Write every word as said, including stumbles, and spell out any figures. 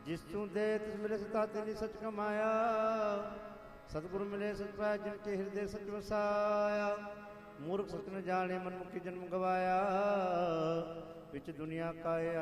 ਜਿਸ ਤੂੰ ਦੇ ਤਿਸ ਮਿਲੇ ਸਤਾ ਤੇਨੀ ਸਚ ਕਮਾਇਆ। ਸਤਿਗੁਰ ਮਿਲੇ ਸਚ ਪਾਇਆ ਜਿਨ ਕੇ ਹਿਰਦੇ ਸਚ ਵਸਾਇਆ। ਮੂਰਖ ਸਚ ਨ ਜਾਣੇ ਮਨਮੁਖੀ ਜਨਮ ਗਵਾਇਆ। ਵਿੱਚ ਦੁਨੀਆ ਕਾਏ